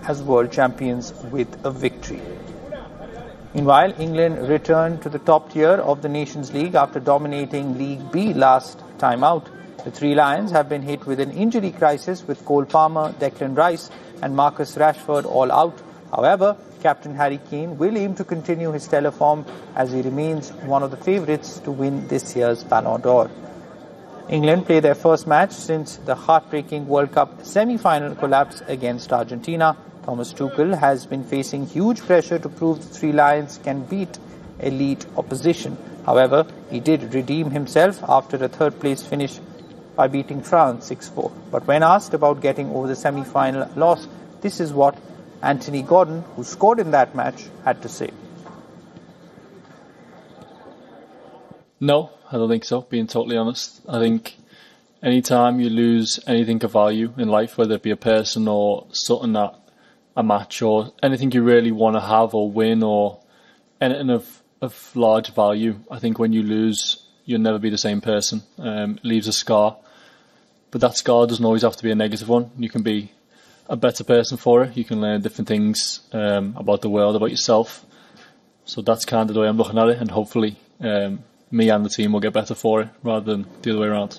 as world champions with a victory. Meanwhile, England returned to the top tier of the Nations League after dominating League B last time out. The Three Lions have been hit with an injury crisis with Cole Palmer, Declan Rice and Marcus Rashford all out. However, captain Harry Kane will aim to continue his stellar form as he remains one of the favourites to win this year's Ballon d'Or. England play their first match since the heartbreaking World Cup semi-final collapse against Argentina. Thomas Tuchel has been facing huge pressure to prove the Three Lions can beat elite opposition. However, he did redeem himself after a third-place finish by beating France 6-4. But when asked about getting over the semi-final loss, this is what Anthony Gordon, who scored in that match, had to say. No, I don't think so, being totally honest. I think anytime you lose anything of value in life, whether it be a person or something that a match or anything you really want to have or win or anything of large value, I think when you lose, you'll never be the same person. It leaves a scar. But that scar doesn't always have to be a negative one. You can be a better person for it. You can learn different things about the world, about yourself. So that's kind of the way I'm looking at it, and hopefully me and the team will get better for it rather than the other way around.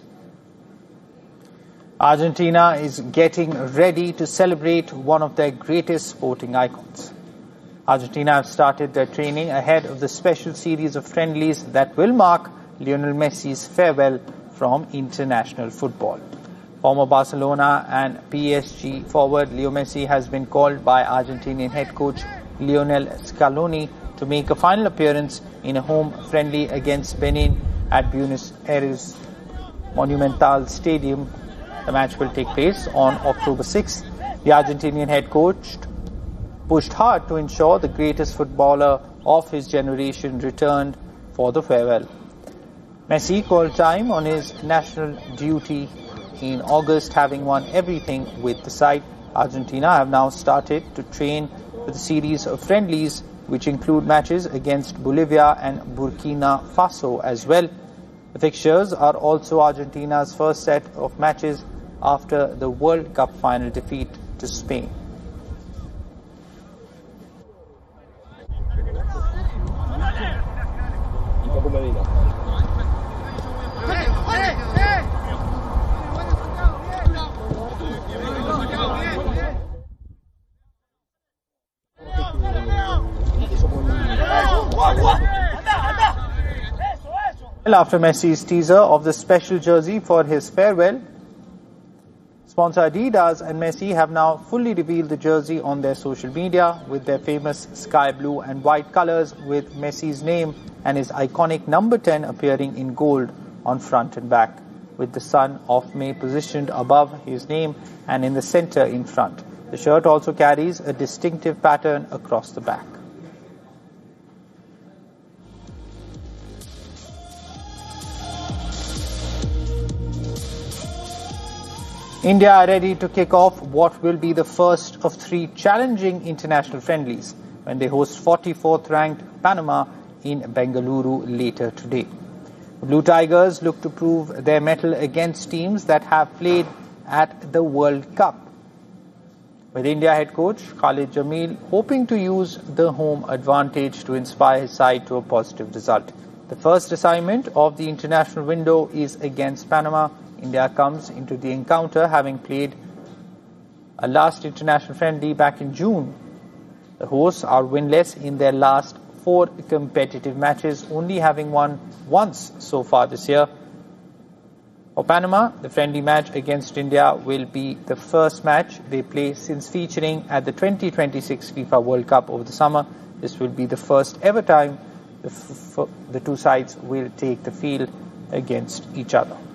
Argentina is getting ready to celebrate one of their greatest sporting icons. Argentina have started their training ahead of the special series of friendlies that will mark Lionel Messi's farewell from international football. Former Barcelona and PSG forward Leo Messi has been called by Argentinian head coach Lionel Scaloni to make a final appearance in a home friendly against Benin at Buenos Aires Monumental Stadium. The match will take place on October 6th. The Argentinian head coach pushed hard to ensure the greatest footballer of his generation returned for the farewell. Messi called time on his national duty in August, having won everything with the side. Argentina have now started to train with a series of friendlies, which include matches against Bolivia and Burkina Faso as well. The fixtures are also Argentina's first set of matches after the World Cup final defeat to Spain. Well, after Messi's teaser of the special jersey for his farewell, sponsor Adidas and Messi have now fully revealed the jersey on their social media with their famous sky blue and white colors with Messi's name and his iconic number 10 appearing in gold on front and back, with the Son of May positioned above his name and in the center in front. The shirt also carries a distinctive pattern across the back. India are ready to kick off what will be the first of 3 challenging international friendlies when they host 44th ranked Panama in Bengaluru later today. The Blue Tigers look to prove their mettle against teams that have played at the World Cup, with India head coach Khalid Jamil hoping to use the home advantage to inspire his side to a positive result. The first assignment of the international window is against Panama. India comes into the encounter having played a last international friendly back in June. The hosts are winless in their last 4 competitive matches, only having won once so far this year. For Panama, the friendly match against India will be the first match they play since featuring at the 2026 FIFA World Cup over the summer. This will be the first ever time the 2 sides will take the field against each other.